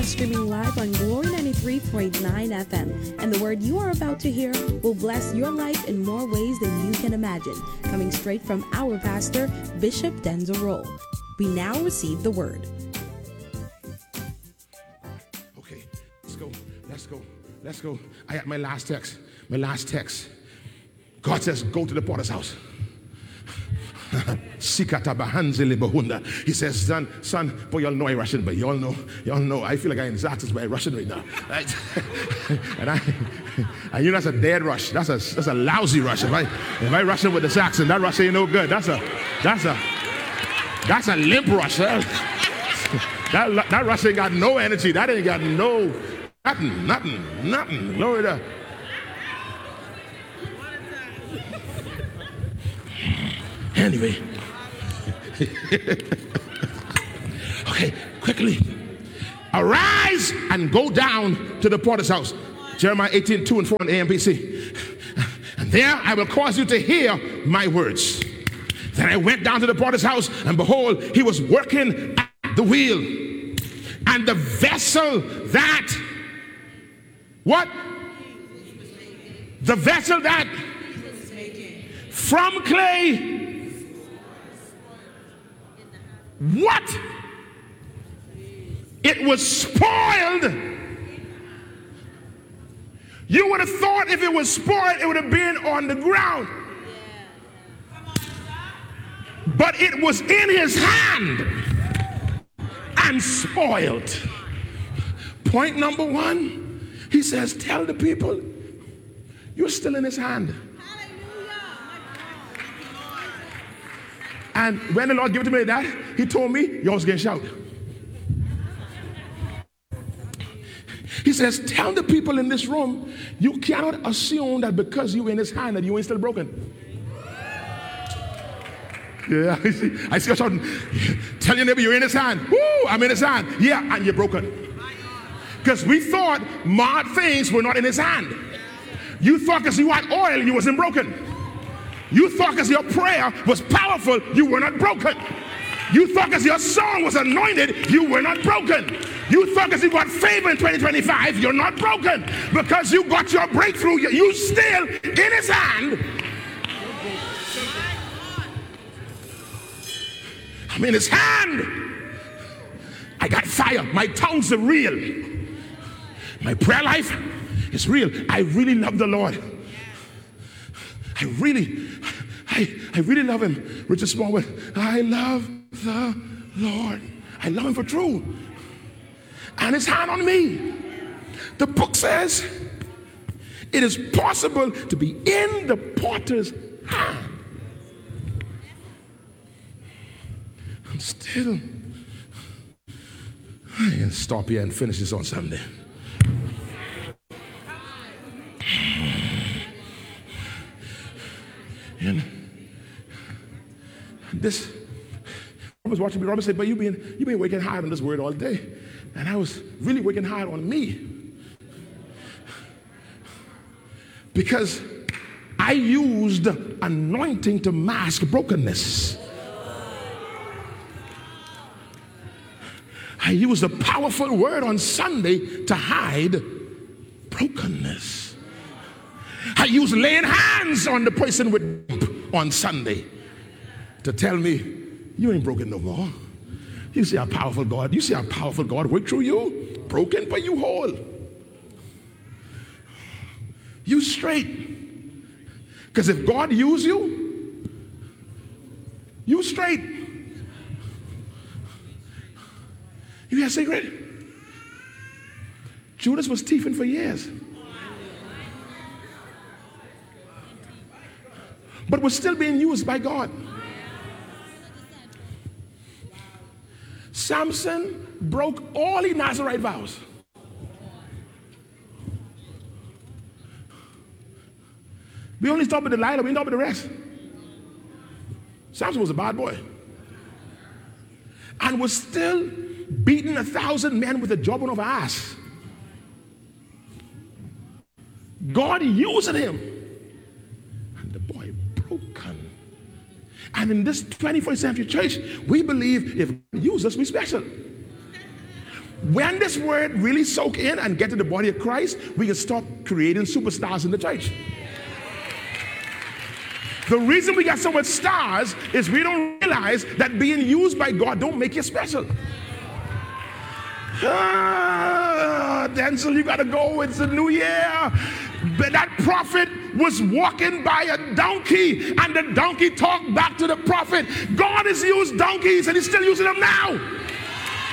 podcast streaming live on Glory 93.9 FM. And the word you are about to hear will bless your life in more ways than you can imagine. Coming straight from our pastor, Bishop Denzel Rolle. We now receive the word. Okay, let's go. I got my last text. God says, go to the potter's house. He says, son, boy, y'all know I Russian, but y'all know, I feel like I'm in Zaxxas, but I Russian right now. Right? and you know that's a dead rush. That's a lousy rush. If I Russian with the Saxon, that rush ain't no good. That's a limp rush. That rush ain't got no energy. That ain't got no nothing. Glory to Anyway. Okay, quickly. Arise and go down to the potter's house. Jeremiah 18:2 and 4 on AMPC. And there I will cause you to hear my words. Then I went down to the potter's house, and behold, he was working at the wheel. And the vessel that, what? The vessel that from clay, what? It was spoiled. You would have thought if it was spoiled, it would have been on the ground. But it was in his hand and spoiled. Point number one, he says, tell the people, you're still in his hand. And when the Lord gave it to me that, he told me, you was going to shout. He says, tell the people in this room, you cannot assume that because you're in his hand that you ain't still broken. Yeah, I see you shouting. Tell your neighbor you're in his hand. Woo, I'm in his hand. Yeah, and you're broken. Because we thought marred things were not in his hand. You thought because you had oil, you wasn't broken. You thought because your prayer was powerful, you were not broken. You thought because your song was anointed, you were not broken. You thought because you got favor in 2025, you're not broken. Because you got your breakthrough, you still in his hand. I'm in his hand. I got fire. My tongues are real. My prayer life is real. I really love the Lord. I really love him. Richard Smallwood, I love the Lord. I love him for true. And his hand on me. The book says it is possible to be in the potter's hand. I'm still, I can stop here and finish this on Sunday. And this, I was watching me. Robert said, but you've been working hard on this word all day. And I was really working hard on me. Because I used anointing to mask brokenness. I used a powerful word on Sunday to hide brokenness. I used laying hands on the person with on Sunday to tell me, you ain't broken no more. You see how powerful God, worked through you? Broken, but you whole. You straight. Because if God used you, you straight. You hear a secret? Judas was thieving for years. But was still being used by God. Samson broke all his Nazarite vows. We only stop with Delilah, we didn't stop with the rest. Samson was a bad boy. And was still beating 1,000 men with a jawbone of an ass. God using him. And the boy broken. And in this 21st century church, we believe if God uses us, we're special. When this word really soak in and get to the body of Christ, we can stop creating superstars in the church. The reason we got so much stars is we don't realize that being used by God don't make you special. Denzel, you got to go. It's the new year. But that prophet was walking by a donkey, and the donkey talked back to the prophet. God has used donkeys, and he's still using them now.